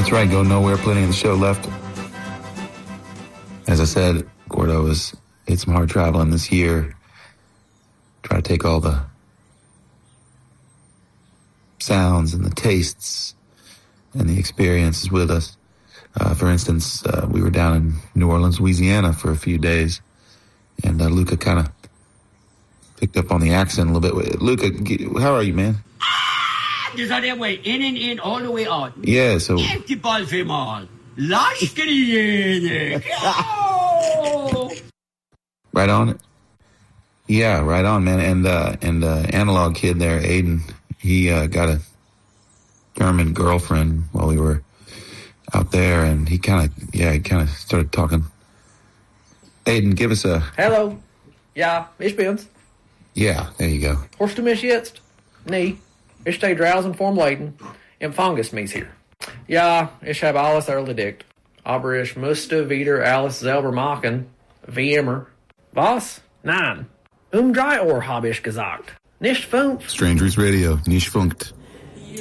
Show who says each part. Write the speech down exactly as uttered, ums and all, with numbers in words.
Speaker 1: That's right, go nowhere, plenty of the show left. As I said, Gordo has hit some hard traveling this year. Try to take all the sounds and the tastes and the experiences with us. Uh, for instance, uh, we were down in New Orleans, Louisiana for a few days, and uh, Luca kind of picked up on the accent a little bit. Luca, how are you, man?
Speaker 2: Das hat er way in and in all the way out.
Speaker 1: Yeah, so...
Speaker 2: Empty ball für mal. Lass die
Speaker 1: Right on. Yeah, right on, man. And uh, and uh, analog kid there, Aiden, he uh, got a German girlfriend while we were out there, and he kind of, yeah, he kind of started talking. Aiden, give us a...
Speaker 3: Hello. Ja, ich bin's.
Speaker 1: Yeah, there you go.
Speaker 3: Hörst du mich jetzt? Nee, ich steh draußen vorm Laden. Empfang mich hier. Ja, ich habe alles erledigt. Aber ich musste wieder alles selber machen. Wie immer. Was? Nein. Um drei Uhr habe ich gesagt. Nicht fünf.
Speaker 1: Strangers Radio, nicht funkt.